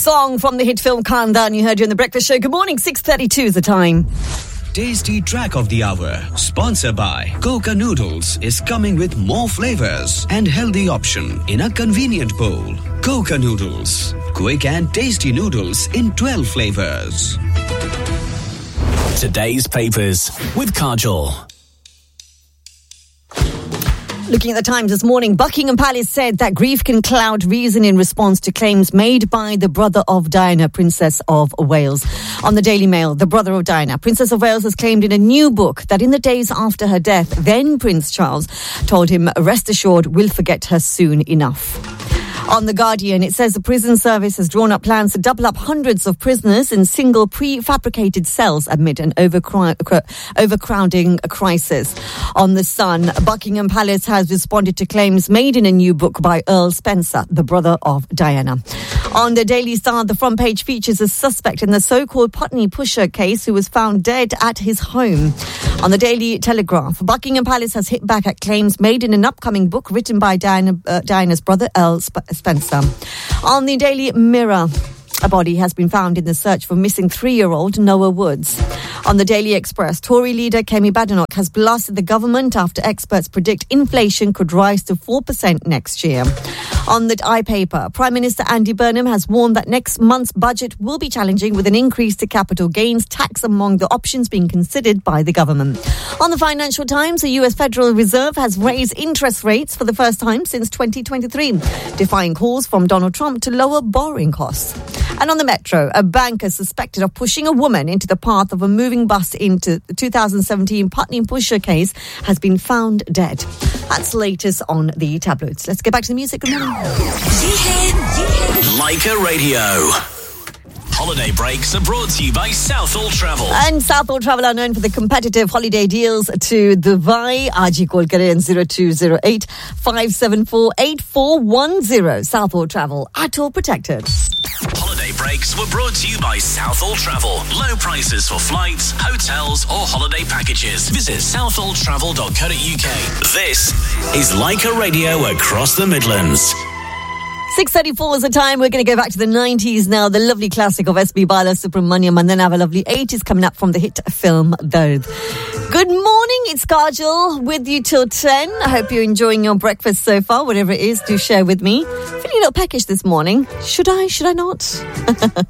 Song from the hit film Khandan you heard during the breakfast show. Good morning, 6:32 is the time. Tasty Track of the Hour, sponsored by Coca Noodles, is coming with more flavors and healthy option in a convenient bowl. Coca Noodles, quick and tasty noodles in 12 flavors. Today's papers with Kajol. Looking at the Times this morning, Buckingham Palace said that grief can cloud reason in response to claims made by the brother of Diana, Princess of Wales. On the Daily Mail, the brother of Diana, Princess of Wales, has claimed in a new book that in the days after her death, then Prince Charles told him, rest assured, we'll forget her soon enough. On The Guardian, it says the prison service has drawn up plans to double up hundreds of prisoners in single prefabricated cells amid an overcrowding crisis. On The Sun, Buckingham Palace has responded to claims made in a new book by Earl Spencer, the brother of Diana. On the Daily Star, the front page features a suspect in the so-called Putney Pusher case who was found dead at his home. On the Daily Telegraph, Buckingham Palace has hit back at claims made in an upcoming book written by Diana's brother, Earl Spencer. On the Daily Mirror, a body has been found in the search for missing 3-year-old Noah Woods. On the Daily Express, Tory leader Kemi Badenoch has blasted the government after experts predict inflation could rise to 4% next year. On the iPaper, Prime Minister Andy Burnham has warned that next month's budget will be challenging with an increase to capital gains tax among the options being considered by the government. On the Financial Times, the US Federal Reserve has raised interest rates for the first time since 2023, defying calls from Donald Trump to lower borrowing costs. And on the Metro, a banker suspected of pushing a woman into the path of a moving bus into the 2017 Putney Pusher case has been found dead. That's the latest on the tabloids. Let's get back to the music. Good morning. Leica Radio. Holiday breaks are brought to you by Southall Travel. And Southall Travel are known for the competitive holiday deals to Dubai. Aaj call kare 0208 574 8410. Southall Travel, at all protected. Holiday breaks were brought to you by Southall Travel. Low prices for flights, hotels or holiday packages. Visit southalltravel.co.uk. This is Leica Radio across the Midlands. 6:34 is the time. We're going to go back to the 90s now. The lovely classic of S.B. Balasubramaniam, and then have a lovely 80s coming up from the hit film Dard. Good morning, it's Kajol with you till 10. I hope you're enjoying your breakfast so far. Whatever it is, do share with me. Feeling a little peckish this morning. Should I not?